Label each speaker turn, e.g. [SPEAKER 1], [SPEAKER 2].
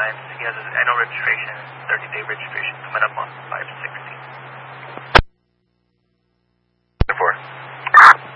[SPEAKER 1] lines. He has his annual registration, 30-day registration coming up on 5/16.